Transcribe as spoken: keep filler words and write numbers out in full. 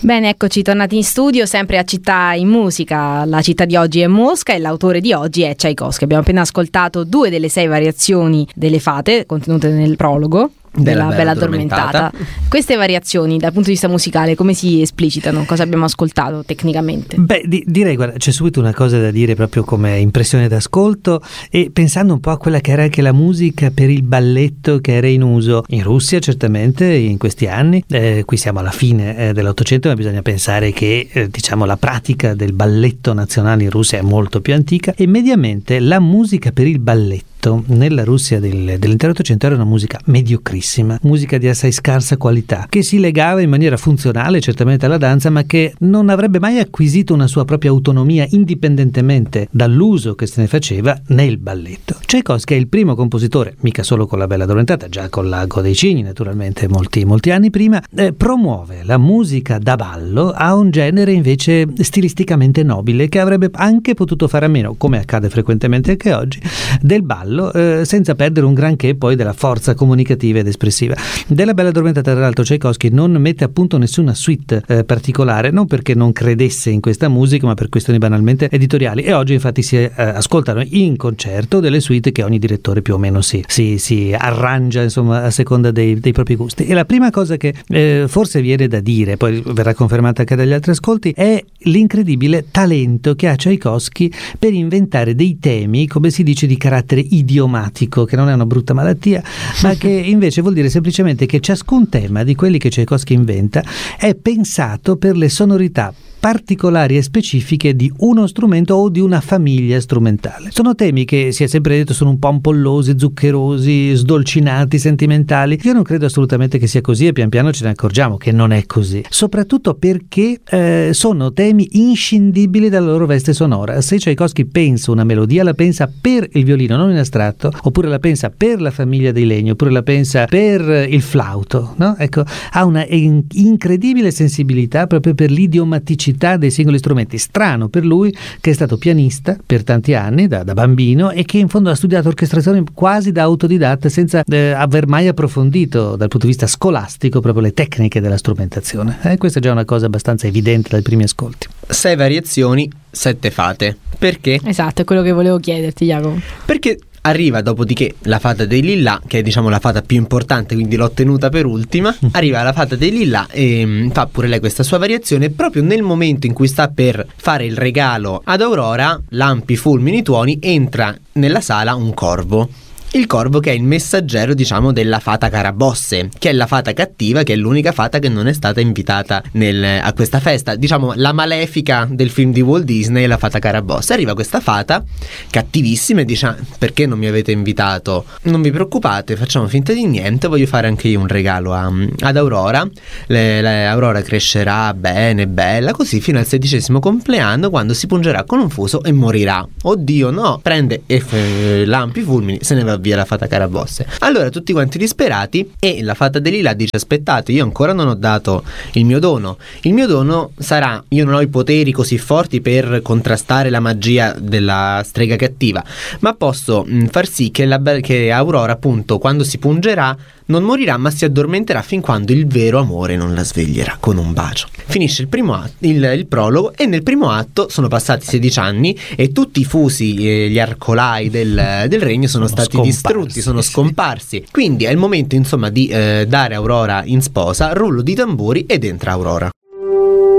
Bene, eccoci tornati in studio, sempre a Città in Musica. La città di oggi è Mosca e l'autore di oggi è Tchaikovsky. Abbiamo appena ascoltato due delle sei variazioni delle fate contenute nel prologo della, della Bella Addormentata. Addormentata. Queste variazioni dal punto di vista musicale come si esplicitano? Cosa abbiamo ascoltato tecnicamente? Beh, di, direi, guarda, c'è subito una cosa da dire proprio come impressione d'ascolto, e pensando un po' a quella che era anche la musica per il balletto che era in uso in Russia certamente in questi anni, eh, qui siamo alla fine eh, dell'Ottocento, ma bisogna pensare che eh, diciamo la pratica del balletto nazionale in Russia è molto più antica, e mediamente la musica per il balletto nella Russia del, dell'intero Ottocento era una musica mediocrissima, musica di assai scarsa qualità, che si legava in maniera funzionale certamente alla danza, ma che non avrebbe mai acquisito una sua propria autonomia indipendentemente dall'uso che se ne faceva nel balletto. Tchaikovsky è il primo compositore, mica solo con la Bella Addormentata, già con l'Ago dei Cigni naturalmente molti, molti anni prima, eh, promuove la musica da ballo a un genere invece stilisticamente nobile, che avrebbe anche potuto fare a meno, come accade frequentemente anche oggi, del ballo, Eh, senza perdere un granché poi della forza comunicativa ed espressiva. Della Bella Addormentata, tra l'altro, Tchaikovsky non mette a punto nessuna suite eh, particolare, non perché non credesse in questa musica, ma per questioni banalmente editoriali, e oggi infatti si eh, ascoltano in concerto delle suite che ogni direttore più o meno si, si, si arrangia insomma a seconda dei, dei propri gusti. E la prima cosa che eh, forse viene da dire, poi verrà confermata anche dagli altri ascolti, è l'incredibile talento che ha Tchaikovsky per inventare dei temi, come si dice, di carattere idiomatico, che non è una brutta malattia, ma che invece vuol dire semplicemente che ciascun tema di quelli che Tchaikovsky inventa è pensato per le sonorità particolari e specifiche di uno strumento o di una famiglia strumentale. Sono temi che, si è sempre detto, sono un po' ampollosi, zuccherosi, sdolcinati, sentimentali. Io non credo assolutamente che sia così, e pian piano ce ne accorgiamo che non è così, soprattutto perché eh, sono temi inscindibili dalla loro veste sonora. Se Tchaikovsky pensa una melodia, la pensa per il violino, non in astratto, oppure la pensa per la famiglia dei legni, oppure la pensa per il flauto, no? Ecco, ha una in- incredibile sensibilità proprio per l'idiomaticità dei singoli strumenti. Strano per lui, che è stato pianista per tanti anni da, da bambino, e che in fondo ha studiato orchestrazione quasi da autodidatta, senza eh, aver mai approfondito dal punto di vista scolastico proprio le tecniche della strumentazione. Eh, questa è già una cosa abbastanza evidente dai primi ascolti. Sei variazioni, sette fate. Perché? Esatto, è quello che volevo chiederti, Jacopo. Perché arriva dopodiché la fata dei Lillà, che è diciamo la fata più importante, quindi l'ho tenuta per ultima. Arriva la fata dei Lillà e mh, fa pure lei questa sua variazione. Proprio nel momento in cui sta per fare il regalo ad Aurora, lampi, fulmini, tuoni, entra nella sala un corvo. Il corvo, che è il messaggero, diciamo, della fata Carabosse, che è la fata cattiva, che è l'unica fata che non è stata invitata nel, a questa festa. Diciamo, la malefica del film di Walt Disney è la fata Carabosse. Arriva questa fata cattivissima e dice: perché non mi avete invitato? Non vi preoccupate, facciamo finta di niente, voglio fare anche io un regalo a, ad Aurora. Le, le, Aurora crescerà bene, bella, così fino al sedicesimo compleanno, quando si pungerà con un fuso e morirà. Oddio, no! Prende e f- lampi, fulmini, se ne va via la fata Carabosse. Allora tutti quanti disperati, e la fata dei Lillà dice: aspettate, io ancora non ho dato il mio dono. Il mio dono sarà: io non ho i poteri così forti per contrastare la magia della strega cattiva, ma posso mh, far sì che, la, che Aurora, appunto, quando si pungerà non morirà, ma si addormenterà fin quando il vero amore non la sveglierà con un bacio. Finisce il primo atto, il, il prologo, e nel primo atto sono passati sedici anni e tutti i fusi e gli arcolai del, del regno sono, sono stati distrutti, sono scomparsi. Quindi è il momento, insomma, di eh, dare Aurora in sposa, rullo di tamburi ed entra Aurora.